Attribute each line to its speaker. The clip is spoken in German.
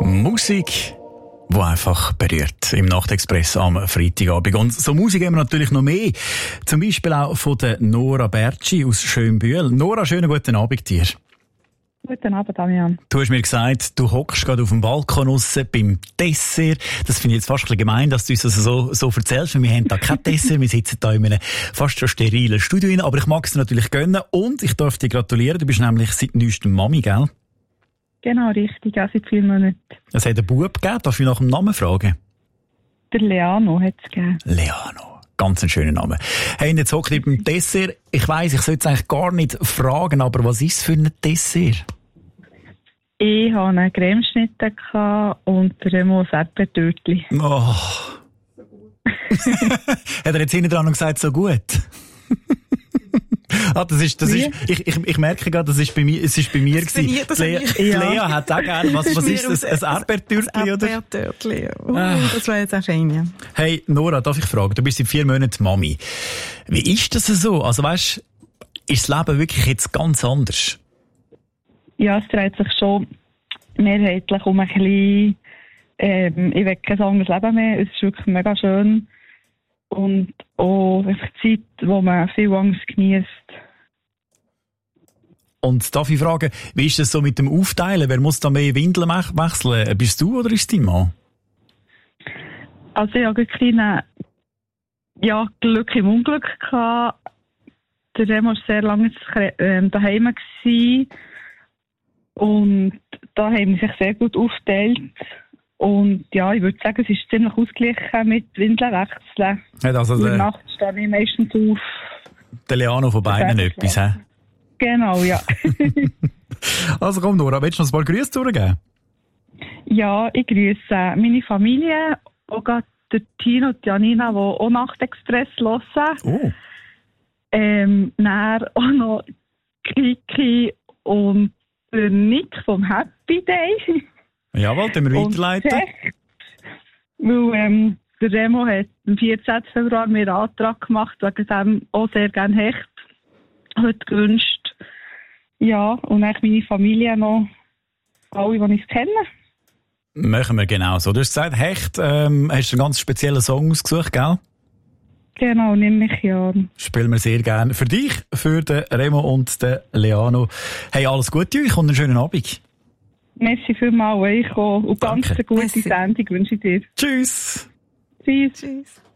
Speaker 1: Musik, die einfach berührt im Nachtexpress am Freitagabend. Und so Musik haben wir natürlich noch mehr. Zum Beispiel auch von der Nora Bertschi aus Schönbühl. Nora, schönen guten Abend dir.
Speaker 2: Guten Abend, Damian.
Speaker 1: Du hast mir gesagt, du hockst gerade auf dem Balkon draussen beim Dessert. Das finde ich jetzt fast ein bisschen gemein, dass du uns das so erzählst, weil wir haben da kein Dessert. Wir sitzen da in einem fast schon sterilen Studio rein. Aber ich mag es dir natürlich gönnen und ich darf dir gratulieren. Du bist nämlich seit neuestem Mami, gell?
Speaker 2: Genau, richtig. Ja, seit 4 Monaten.
Speaker 1: Es hat einen Bub gegeben. Darf ich nach dem Namen fragen?
Speaker 2: Der Leano hat es gegeben.
Speaker 1: Leano. Ganz ein schöner Name. Hey, und jetzt hockt ihr beim Dessert. Ich weiss, ich sollte es eigentlich gar nicht fragen, aber was ist es für ein Dessert?
Speaker 2: Ich hatte einen Cremeschnitte und Remo ein Erdbeertörtli.
Speaker 1: Oh. Hat er jetzt hinten dran noch gesagt, so gut? Ich merke gerade, es ist bei mir gewesen. Lea hat auch gerne, was ist das? Ein Erdbeertörtli, oder?
Speaker 3: Ein Erdbeertörtli, das wäre jetzt auch fein, ja.
Speaker 1: Hey, Nora, darf ich fragen? Du bist seit 4 Monaten Mami. Wie ist das so? Also weißt, ist das Leben wirklich jetzt ganz anders?
Speaker 2: Ja, es dreht sich schon mehrheitlich um ein bisschen, ich will kein anderes Leben mehr. Es ist wirklich mega schön. Und auch einfach Zeit, wo man viel Angst genießt.
Speaker 1: Und darf ich fragen, wie ist das so mit dem Aufteilen? Wer muss da mehr Windeln wechseln? Bist du oder ist dein Mann?
Speaker 2: Also ich hatte ein kleines Glück im Unglück gehabt. Der Remo war sehr lange daheim gewesen. Und da haben wir sich sehr gut aufgeteilt. Und ja, ich würde sagen, es ist ziemlich ausgeglichen mit Windeln wechseln.
Speaker 1: Also
Speaker 2: in der Nacht stehe ich meistens auf.
Speaker 1: Der Leano von beiden etwas, hä?
Speaker 2: Genau, ja.
Speaker 1: Also komm, Nora, willst du noch ein paar Grüße durchgeben?
Speaker 2: Ja, ich grüße meine Familie, auch gerade der Tino und Janina, die auch Nachtexpress hören.
Speaker 1: Oh.
Speaker 2: Dann auch noch Kiki und der Nick vom Happy Day.
Speaker 1: Jawohl, den wir weiterleiten.
Speaker 2: Weil der Remo hat am 14. Februar mir einen Antrag gemacht, wegen dem auch sehr gerne Hecht. Heute gewünscht. Ja, und auch meine Familie noch, alle, die ich kenne.
Speaker 1: Machen wir genau so. Du hast gesagt, Hecht, hast du einen ganz speziellen Song ausgesucht, gell?
Speaker 2: Genau, nehme ich ja.
Speaker 1: Spielen wir sehr gerne. Für dich, für den Remo und den Leano. Hey, alles Gute euch und einen schönen Abend.
Speaker 2: Merci vielmals euch auch. Und ganz eine gute Sendung wünsche ich dir.
Speaker 1: Tschüss.
Speaker 2: Tschüss.
Speaker 3: Tschüss.